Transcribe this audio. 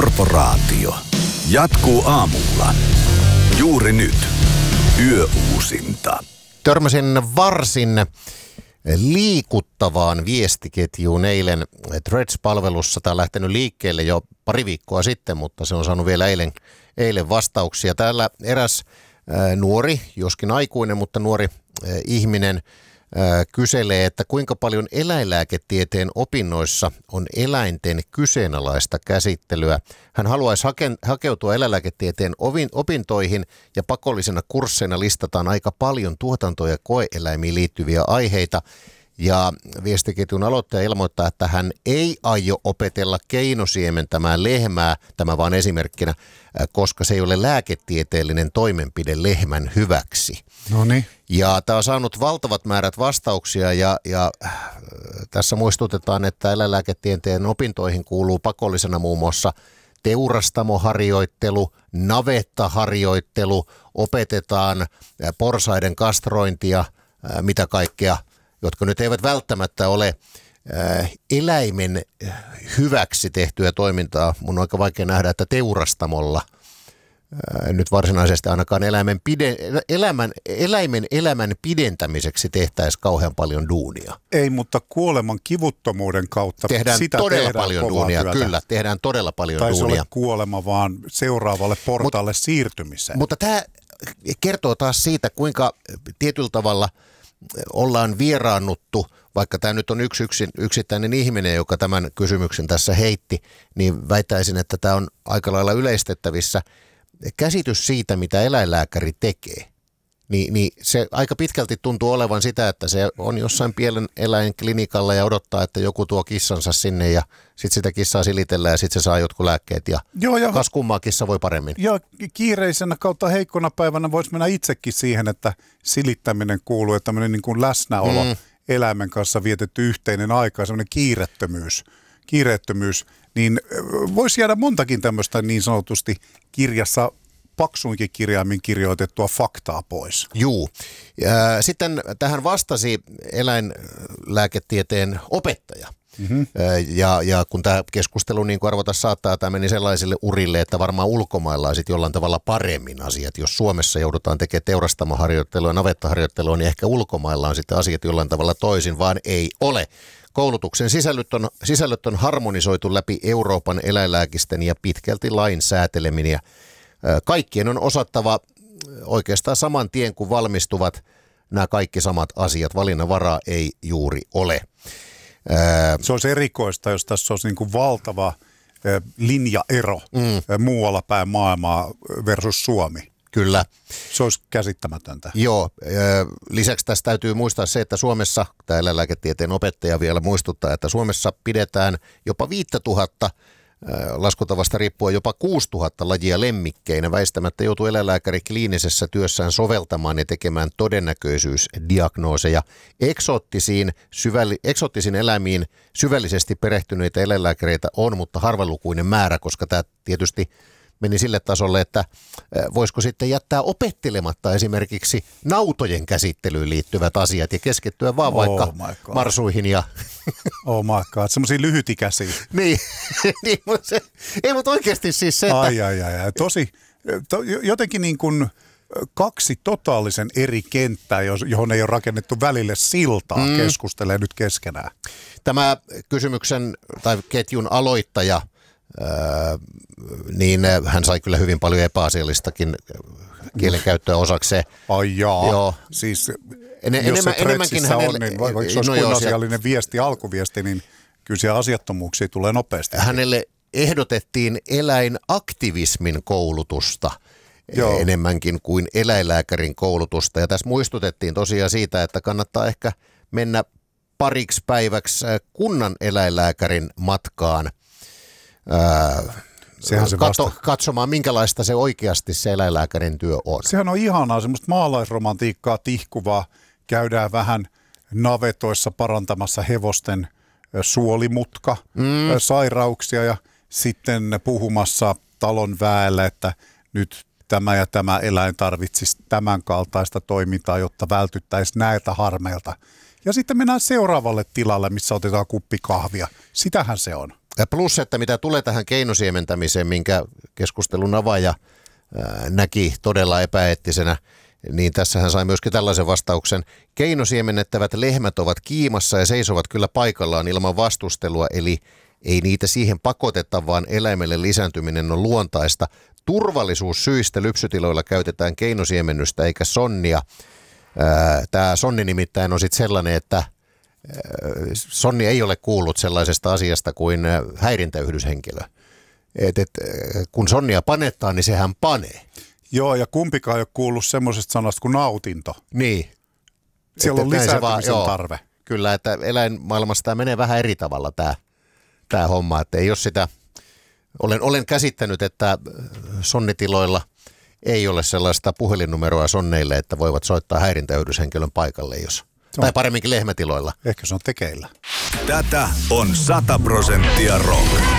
Korporaatio jatkuu aamulla. Juuri nyt. Yöuusinta. Törmäsin varsin liikuttavaan viestiketjuun eilen Threads-palvelussa. Tämä on lähtenyt liikkeelle jo pari viikkoa sitten, mutta se on saanut vielä eilen vastauksia. Täällä eräs nuori, joskin aikuinen, mutta nuori ihminen kyselee, että kuinka paljon eläinlääketieteen opinnoissa on eläinten kyseenalaista käsittelyä. Hän haluaisi hakeutua eläinlääketieteen opintoihin ja pakollisena kursseina listataan aika paljon tuotanto- ja koe-eläimiin liittyviä aiheita. Ja viestiketjun aloittaja ilmoittaa, että hän ei aio opetella keinosiementämään lehmää, tämä vaan esimerkkinä, koska se ei ole lääketieteellinen toimenpide lehmän hyväksi. Noniin. Ja tämä on saanut valtavat määrät vastauksia ja tässä muistutetaan, että eläinlääketieteen opintoihin kuuluu pakollisena muun muassa teurastamoharjoittelu, navettaharjoittelu, opetetaan porsaiden kastrointia, mitä kaikkea, jotka nyt eivät välttämättä ole eläimen hyväksi tehtyä toimintaa. Mun on aika vaikea nähdä, että teurastamolla nyt varsinaisesti ainakaan eläimen elämän pidentämiseksi tehtäisiin kauhean paljon duunia. Ei, mutta kuoleman kivuttomuuden kautta tehdään paljon duunia, työtä. Kyllä, tehdään todella paljon duunia. Tai se ole kuolema, vaan seuraavalle portaalle siirtymiseen. Mutta tämä kertoo taas siitä, kuinka tietyllä tavalla ollaan vieraannuttu, vaikka tämä nyt on yksittäinen ihminen, joka tämän kysymyksen tässä heitti, niin väittäisin, että tämä on aika lailla yleistettävissä. Käsitys siitä, mitä eläinlääkäri tekee, niin se aika pitkälti tuntuu olevan sitä, että se on jossain pienen eläinklinikalla ja odottaa, että joku tuo kissansa sinne ja sitten sitä kissaa silitellään ja sitten se saa jotkut lääkkeet ja kas kummaa kissa voi paremmin. Ja kiireisenä kautta heikkona päivänä voisi mennä itsekin siihen, että silittäminen kuuluu, että tämmöinen niin kuin läsnäolo eläimen kanssa vietetty yhteinen aika, semmoinen kiireettömyys, niin voisi jäädä montakin tämmöistä niin sanotusti kirjassa paksuinkin kirjaimin kirjoitettua faktaa pois. Juu. Sitten tähän vastasi eläinlääketieteen opettaja. Mm-hmm. Ja kun tämä keskustelu, niin kuin arvata saattaa, tämä meni sellaisille urille, että varmaan ulkomailla on sitten jollain tavalla paremmin asiat. Jos Suomessa joudutaan tekemään teurastamoharjoittelua ja navettaharjoittelua, niin ehkä ulkomailla on sitten asiat jollain tavalla toisin, vaan ei ole. Koulutuksen sisällöt on harmonisoitu läpi Euroopan eläinlääkisten ja pitkälti lain sääteleminen. Kaikkien on osattava oikeastaan saman tien, kun valmistuvat nämä kaikki samat asiat. Valinnanvaraa ei juuri ole. Se olisi erikoista, jos tässä olisi niin kuin valtava linjaero muualla päin maailmaa versus Suomi. Kyllä. Se olisi käsittämätöntä. Joo. Lisäksi tässä täytyy muistaa se, että Suomessa, tämä eläinlääketieteen opettaja vielä muistuttaa, että Suomessa pidetään jopa 5000, laskutavasta riippuen jopa 6000 lajia lemmikkeinä. Väistämättä joutuu eläinlääkäri kliinisessä työssään soveltamaan ja tekemään todennäköisyysdiagnooseja. Eksoottisiin eläimiin syvällisesti perehtyneitä eläinlääkäreitä on, mutta harvalukuinen määrä, koska tämä tietysti meni sille tasolle, että voisiko sitten jättää opettelematta esimerkiksi nautojen käsittelyyn liittyvät asiat ja keskittyä vaan vaikka marsuihin ja... Oh my god, semmoisia lyhytikäisiä. niin, mutta oikeasti siis se, että... Ai. Jotenkin niin kuin kaksi totaalisen eri kenttää, johon ei ole rakennettu välille siltaa, keskustelee nyt keskenään. Tämä kysymyksen tai ketjun aloittaja, niin hän sai kyllä hyvin paljon epäasiallistakin kielenkäyttöä osakseen. Ai jaa, joo. Siis enemmänkin hänelle... On, niin vaikka se olisi kuin asiallinen viesti, alkuviesti, niin kyllä siellä asiattomuuksia tulee nopeasti. Hänelle ehdotettiin eläinaktivismin koulutusta. Joo. Enemmänkin kuin eläinlääkärin koulutusta. Ja tässä muistutettiin tosiaan siitä, että kannattaa ehkä mennä pariksi päiväksi kunnan eläinlääkärin matkaan katsomaan, minkälaista se oikeasti se eläinlääkärin työ on. Sehän on ihanaa, semmoista maalaisromantiikkaa tihkuvaa. Käydään vähän navetoissa parantamassa hevosten suolimutka, sairauksia ja sitten puhumassa talon väelle, että nyt tämä ja tämä eläin tarvitsisi tämän kaltaista toimintaa, jotta vältyttäisiin näiltä harmeilta. Ja sitten mennään seuraavalle tilalle, missä otetaan kuppi kahvia. Sitähän se on. Plus, että mitä tulee tähän keinosiementämiseen, minkä keskustelun avaaja näki todella epäeettisenä, niin tässä hän sai myöskin tällaisen vastauksen. Keinosiemennettävät lehmät ovat kiimassa ja seisovat kyllä paikallaan ilman vastustelua, eli ei niitä siihen pakoteta, vaan eläimelle lisääntyminen on luontaista. Turvallisuussyistä lypsytiloilla käytetään keinosiemennystä eikä sonnia. Tämä sonni nimittäin on sitten sellainen, että sonni ei ole kuullut sellaisesta asiasta kuin häirintäyhdyshenkilö. Kun sonnia panettaan, niin sehän panee. Joo, ja kumpikaan ei ole kuullut semmoisesta sanasta kuin nautinto. Niin. Siellä on lisääntymisen tarve. Kyllä, että eläinmaailmassa tämä menee vähän eri tavalla tämä homma. Että ei ole sitä, olen käsittänyt, että sonnitiloilla ei ole sellaista puhelinnumeroa sonneille, että voivat soittaa häirintäyhdyshenkilön paikalle, tai paremminkin lehmätiloilla. Ehkä se on tekeillä. Tätä on 100% rock.